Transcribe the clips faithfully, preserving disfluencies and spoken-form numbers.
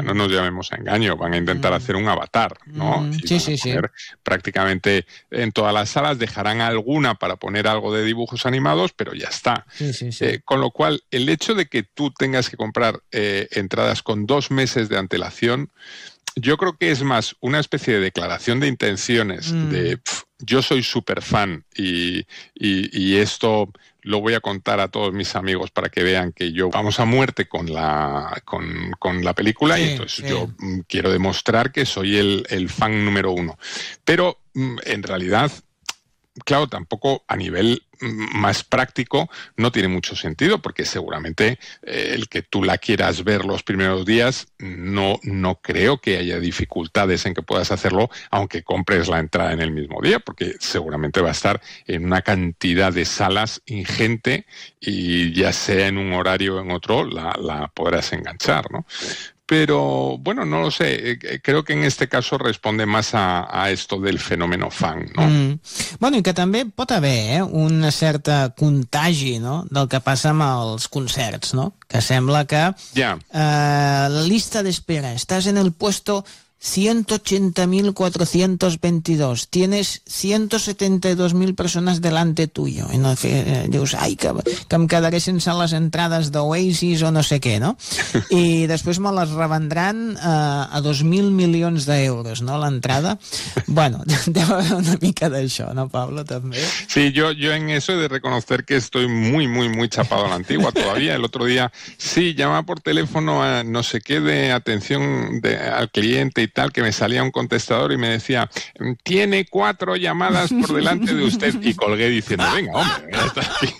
no nos llamemos a engaño, van a intentar mm. hacer un Avatar, ¿no? Mm. Y sí, van sí, a poner sí. prácticamente en todas las salas, dejarán alguna para poner algo de dibujos animados, pero ya está. Sí, sí, sí. Eh, con lo cual, el hecho de que tú tengas que comprar eh, entradas con dos meses de antelación, yo creo que es más una especie de declaración de intenciones mm. de pff, yo soy súper fan y, y, y esto lo voy a contar a todos mis amigos para que vean que yo vamos a muerte con la, con, con la película sí, y entonces sí. yo mm, quiero demostrar que soy el, el fan número uno. Pero mm, en realidad, claro, tampoco a nivel más práctico no tiene mucho sentido porque seguramente eh, el que tú la quieras ver los primeros días no, no creo que haya dificultades en que puedas hacerlo aunque compres la entrada en el mismo día porque seguramente va a estar en una cantidad de salas ingente y ya sea en un horario o en otro la, la podrás enganchar, ¿no? Pero, bueno, no lo sé. Creo que en este caso responde más a, a esto del fenómeno fan, no? Mm. Bueno, i que també pot haver eh, una certa contagi, no?, del que passa amb els concerts, no? Que sembla que yeah. eh, la lista d'espera, estàs en el puesto ciento ochenta mil cuatrocientos veintidós, tienes ciento setenta y dos mil personas delante tuyo i no, eh, dius, ai, que, que em quedaré sense les entrades d'Oasis o no sé què, no? I després me les revendran eh, a dos mil milions d'euros, no, l'entrada. Bueno, deu haver una mica d'això, ¿no, Pablo, també? Sí, yo, yo en eso he de reconocer que estoy muy, muy, muy chapado a la antigua todavía. El otro día, sí, llama por teléfono a no sé qué de atención de, al cliente y tal, que me salía un contestador y me decía, tiene cuatro llamadas por delante de usted, y colgué diciendo, venga, hombre, ya está aquí.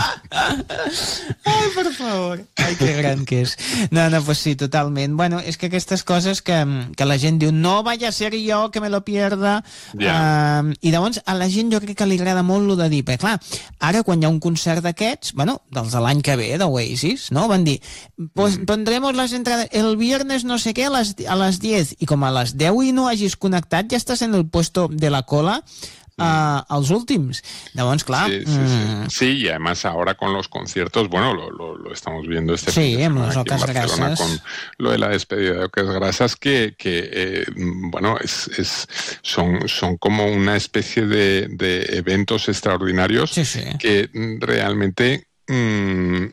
Ai, per favor. Ai, que gran que és. No, no, pues sí, totalment. Bueno, és que aquestes coses que, que la gent diu, no vaya a ser jo que me lo pierda. Yeah. Uh, I llavors a la gent jo crec que li agrada molt lo de dir, perquè clar, ara quan hi ha un concert d'aquests, bueno, dels de l'any que ve, d'Oasis, no? Van dir, pues mm. pondremos las entradas el viernes no sé què a les, a les diez, i com a les deu i no hagis connectat, ja estàs en el puesto de la cola Uh, als últims. Llavors, clar... Sí, sí, sí. Mm. sí, y además ahora con los conciertos, bueno, lo, lo, lo estamos viendo este sí, fin de semana en aquí en Barcelona grasas. Con lo de la despedida de Ocas Grasas, que, que eh, bueno, es, es, son, son como una especie de, de eventos extraordinarios sí, sí. que realmente... Mmm,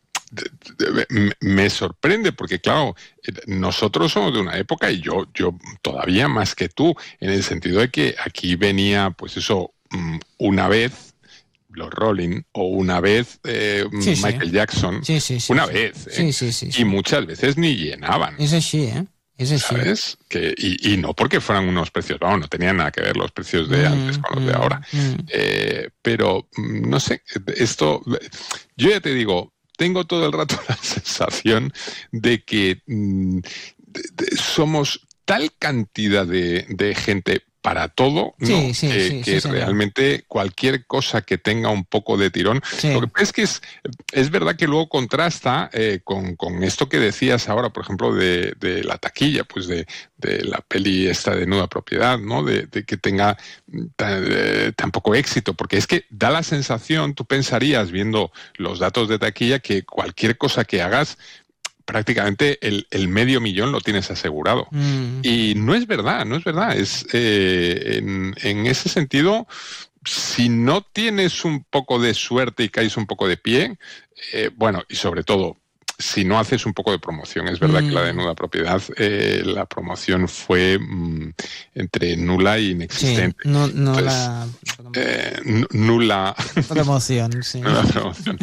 me sorprende porque claro, nosotros somos de una época y yo, yo todavía más que tú, en el sentido de que aquí venía pues eso una vez los Rolling o una vez eh, sí, Michael sí. Jackson, sí, sí, sí, una sí. vez eh, sí, sí, sí, sí. y muchas veces ni llenaban. Es así, ¿eh? Es así. ¿Sabes? Que, y, y no porque fueran unos precios, vamos, no tenían nada que ver los precios de mm, antes con los mm, de ahora. Mm. Eh, pero, no sé, esto, yo ya te digo, tengo todo el rato la sensación de que mmm, de, de, somos tal cantidad de, de gente para todo, ¿no? Sí, sí, que, sí, que sí, realmente cualquier cosa que tenga un poco de tirón. Sí. Lo que pasa es que es, es verdad que luego contrasta eh, con, con esto que decías ahora, por ejemplo, de, de la taquilla, pues de, de la peli esta de Nuda Propiedad, ¿no? De, de que tenga tan, eh, tan poco éxito, porque es que da la sensación, tú pensarías viendo los datos de taquilla, que cualquier cosa que hagas prácticamente el, el medio millón lo tienes asegurado. Mm. Y no es verdad, no es verdad. Es, eh, en, en ese sentido, si no tienes un poco de suerte y caes un poco de pie, eh, bueno, y sobre todo, si no haces un poco de promoción. Es verdad mm. que la de Nuda Propiedad, eh, la promoción fue mm, entre nula e inexistente. Sí, no, no Entonces, la... Eh, nula... Promoción, sí. Nula promoción.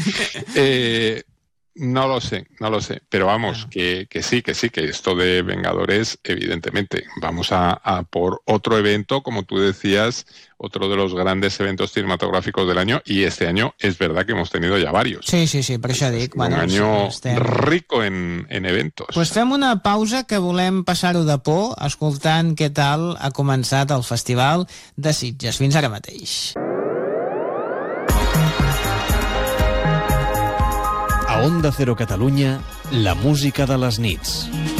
eh, No lo sé, no lo sé, pero vamos, claro. que, que sí, que sí, que esto de Vengadores, evidentemente, vamos a, a por otro evento, como tú decías, otro de los grandes eventos cinematográficos del año, y este año es verdad que hemos tenido ya varios. Sí, sí, sí, per això dic. Un bueno, año estem... rico en, en eventos. Pues fem una pausa, que volem passar-ho de por, escoltant què tal ha començat el Festival de Sitges. Fins ara mateix. A Onda Cero Catalunya, la música de les nits.